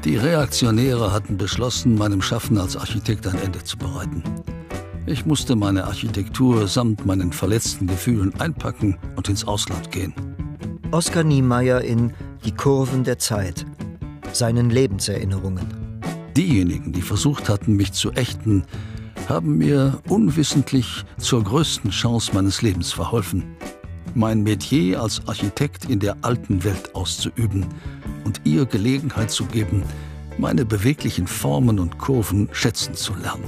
Die Reaktionäre hatten beschlossen, meinem Schaffen als Architekt ein Ende zu bereiten. Ich musste meine Architektur samt meinen verletzten Gefühlen einpacken und ins Ausland gehen. Oskar Niemeyer in Die Kurven der Zeit, seinen Lebenserinnerungen. Diejenigen, die versucht hatten, mich zu ächten, haben mir unwissentlich zur größten Chance meines Lebens verholfen, mein Metier als Architekt in der alten Welt auszuüben und ihr Gelegenheit zu geben, meine beweglichen Formen und Kurven schätzen zu lernen.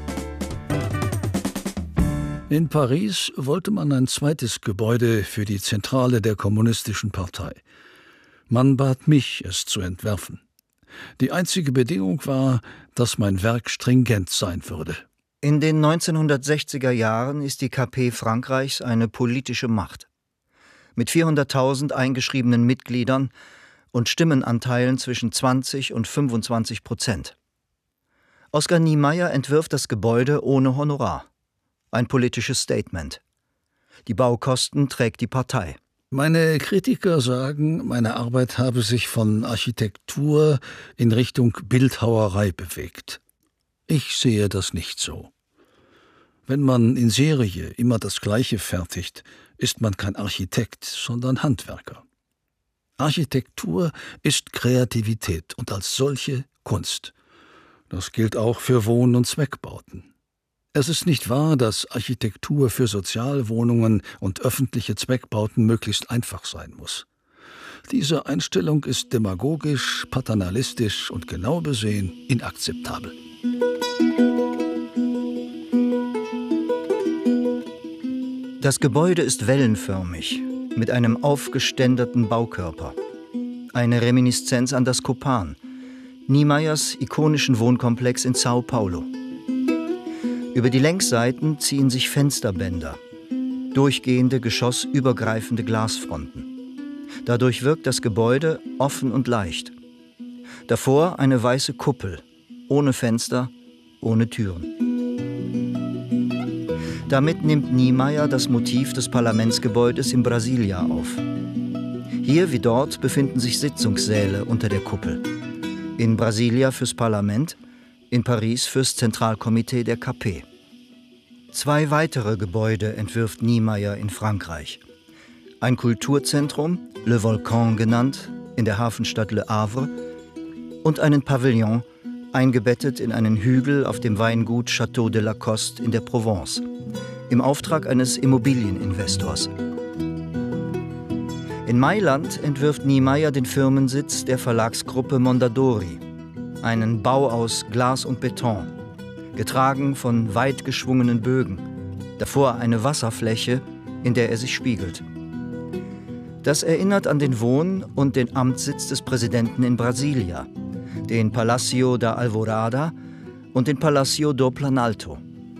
In Paris wollte man ein zweites Gebäude für die Zentrale der Kommunistischen Partei. Man bat mich, es zu entwerfen. Die einzige Bedingung war, dass mein Werk stringent sein würde. In den 1960er Jahren ist die KP Frankreichs eine politische Macht. Mit 400.000 eingeschriebenen Mitgliedern und Stimmenanteilen zwischen 20 und 25%. Oskar Niemeyer entwirft das Gebäude ohne Honorar. Ein politisches Statement. Die Baukosten trägt die Partei. Meine Kritiker sagen, meine Arbeit habe sich von Architektur in Richtung Bildhauerei bewegt. Ich sehe das nicht so. Wenn man in Serie immer das Gleiche fertigt, ist man kein Architekt, sondern Handwerker. Architektur ist Kreativität und als solche Kunst. Das gilt auch für Wohn- und Zweckbauten. Es ist nicht wahr, dass Architektur für Sozialwohnungen und öffentliche Zweckbauten möglichst einfach sein muss. Diese Einstellung ist demagogisch, paternalistisch und genau besehen inakzeptabel. Das Gebäude ist wellenförmig, mit einem aufgeständerten Baukörper. Eine Reminiszenz an das Copan, Niemeyers ikonischen Wohnkomplex in Sao Paulo. Über die Längsseiten ziehen sich Fensterbänder, durchgehende geschossübergreifende Glasfronten. Dadurch wirkt das Gebäude offen und leicht. Davor eine weiße Kuppel, ohne Fenster, ohne Türen. Damit nimmt Niemeyer das Motiv des Parlamentsgebäudes in Brasilia auf. Hier wie dort befinden sich Sitzungssäle unter der Kuppel. In Brasilia fürs Parlament, in Paris fürs Zentralkomitee der KP. 2 weitere Gebäude entwirft Niemeyer in Frankreich. Ein Kulturzentrum, Le Volcan genannt, in der Hafenstadt Le Havre, und einen Pavillon, eingebettet in einen Hügel auf dem Weingut Château de Lacoste in der Provence, im Auftrag eines Immobilieninvestors. In Mailand entwirft Niemeyer den Firmensitz der Verlagsgruppe Mondadori, einen Bau aus Glas und Beton, getragen von weit geschwungenen Bögen, davor eine Wasserfläche, in der er sich spiegelt. Das erinnert an den Wohn- und den Amtssitz des Präsidenten in Brasilia, den Palacio da Alvorada und den Palacio do Planalto.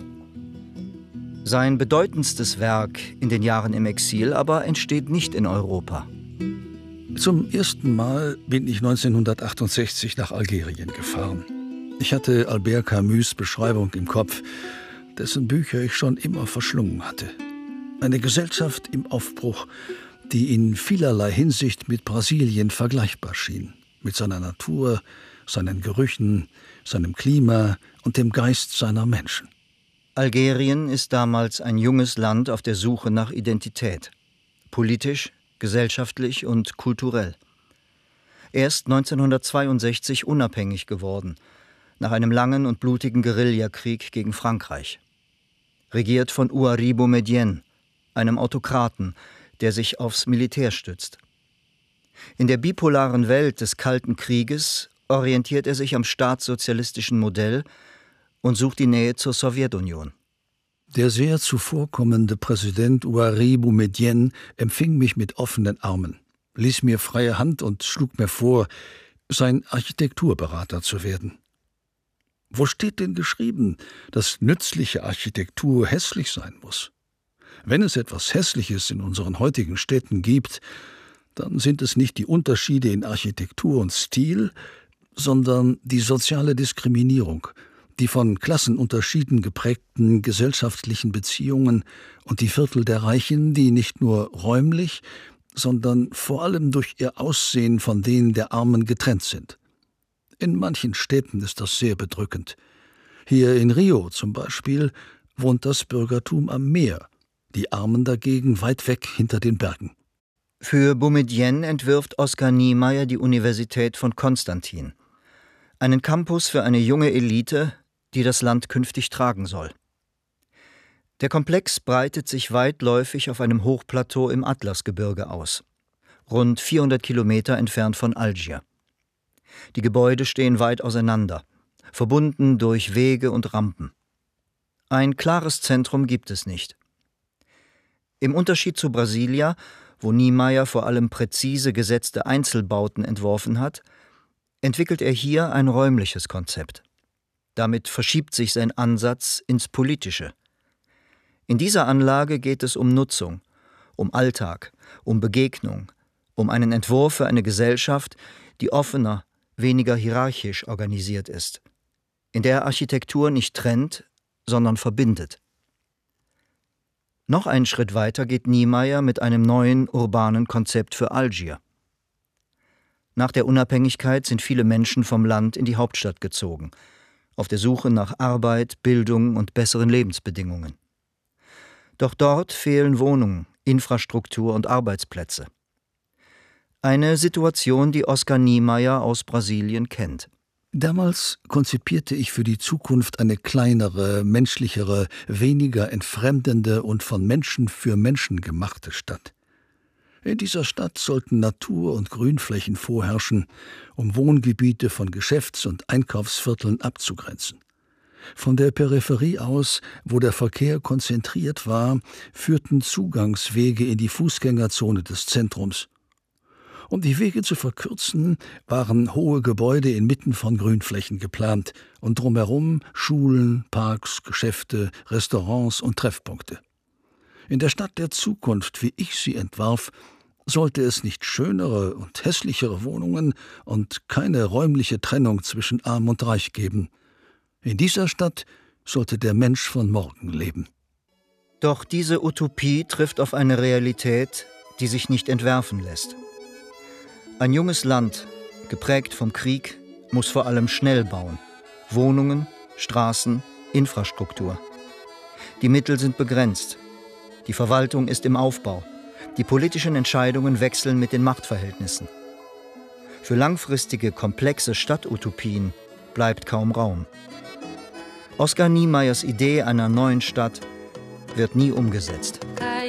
Sein bedeutendstes Werk in den Jahren im Exil aber entsteht nicht in Europa. Zum ersten Mal bin ich 1968 nach Algerien gefahren. Ich hatte Albert Camus' Beschreibung im Kopf, dessen Bücher ich schon immer verschlungen hatte. Eine Gesellschaft im Aufbruch, die in vielerlei Hinsicht mit Brasilien vergleichbar schien. Mit seiner Natur, seinen Gerüchen, seinem Klima und dem Geist seiner Menschen. Algerien ist damals ein junges Land auf der Suche nach Identität. Politisch, gesellschaftlich und kulturell. Erst 1962 unabhängig geworden, nach einem langen und blutigen Guerillakrieg gegen Frankreich. Regiert von Houari Boumedienne, einem Autokraten, der sich aufs Militär stützt. In der bipolaren Welt des Kalten Krieges orientiert er sich am staatssozialistischen Modell und sucht die Nähe zur Sowjetunion. Der sehr zuvorkommende Präsident Houari Boumedienne empfing mich mit offenen Armen, ließ mir freie Hand und schlug mir vor, sein Architekturberater zu werden. Wo steht denn geschrieben, dass nützliche Architektur hässlich sein muss? Wenn es etwas Hässliches in unseren heutigen Städten gibt, dann sind es nicht die Unterschiede in Architektur und Stil, sondern die soziale Diskriminierung, die von Klassenunterschieden geprägten gesellschaftlichen Beziehungen und die Viertel der Reichen, die nicht nur räumlich, sondern vor allem durch ihr Aussehen von denen der Armen getrennt sind. In manchen Städten ist das sehr bedrückend. Hier in Rio zum Beispiel wohnt das Bürgertum am Meer, die Armen dagegen weit weg hinter den Bergen. Für Boumedienne entwirft Oskar Niemeyer die Universität von Konstantin. Einen Campus für eine junge Elite, die das Land künftig tragen soll. Der Komplex breitet sich weitläufig auf einem Hochplateau im Atlasgebirge aus, rund 400 Kilometer entfernt von Algier. Die Gebäude stehen weit auseinander, verbunden durch Wege und Rampen. Ein klares Zentrum gibt es nicht. Im Unterschied zu Brasilia, wo Niemeyer vor allem präzise gesetzte Einzelbauten entworfen hat, entwickelt er hier ein räumliches Konzept. Damit verschiebt sich sein Ansatz ins Politische. In dieser Anlage geht es um Nutzung, um Alltag, um Begegnung, um einen Entwurf für eine Gesellschaft, die offener, weniger hierarchisch organisiert ist, in der Architektur nicht trennt, sondern verbindet. Noch einen Schritt weiter geht Niemeyer mit einem neuen urbanen Konzept für Algier. Nach der Unabhängigkeit sind viele Menschen vom Land in die Hauptstadt gezogen, auf der Suche nach Arbeit, Bildung und besseren Lebensbedingungen. Doch dort fehlen Wohnungen, Infrastruktur und Arbeitsplätze. Eine Situation, die Oskar Niemeyer aus Brasilien kennt. Damals konzipierte ich für die Zukunft eine kleinere, menschlichere, weniger entfremdende und von Menschen für Menschen gemachte Stadt. In dieser Stadt sollten Natur- und Grünflächen vorherrschen, um Wohngebiete von Geschäfts- und Einkaufsvierteln abzugrenzen. Von der Peripherie aus, wo der Verkehr konzentriert war, führten Zugangswege in die Fußgängerzone des Zentrums. Um die Wege zu verkürzen, waren hohe Gebäude inmitten von Grünflächen geplant und drumherum Schulen, Parks, Geschäfte, Restaurants und Treffpunkte. In der Stadt der Zukunft, wie ich sie entwarf, sollte es nicht schönere und hässlichere Wohnungen und keine räumliche Trennung zwischen Arm und Reich geben. In dieser Stadt sollte der Mensch von morgen leben. Doch diese Utopie trifft auf eine Realität, die sich nicht entwerfen lässt. Ein junges Land, geprägt vom Krieg, muss vor allem schnell bauen. Wohnungen, Straßen, Infrastruktur. Die Mittel sind begrenzt. Die Verwaltung ist im Aufbau. Die politischen Entscheidungen wechseln mit den Machtverhältnissen. Für langfristige, komplexe Stadtutopien bleibt kaum Raum. Oskar Niemeyers Idee einer neuen Stadt wird nie umgesetzt.